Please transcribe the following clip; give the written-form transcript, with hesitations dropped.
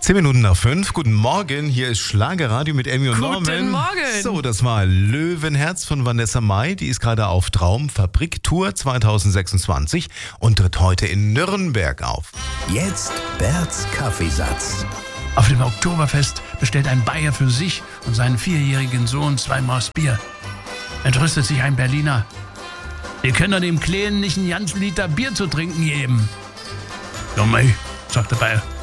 5:10. Guten Morgen, hier ist Schlagerradio mit Emmy und Norman. Guten Morgen. So, das war Löwenherz von Vanessa Mai. Die ist gerade auf Traumfabrik-Tour 2026 und tritt heute in Nürnberg auf. Jetzt Berts Kaffeesatz. Auf dem Oktoberfest bestellt ein Bayer für sich und seinen 4-jährigen Sohn 2 Maß Bier. Entrüstet sich ein Berliner. Wir können doch dem Kleinen nicht einen ganzen Liter Bier zu trinken geben. Ja, mei, sagt der Bayer.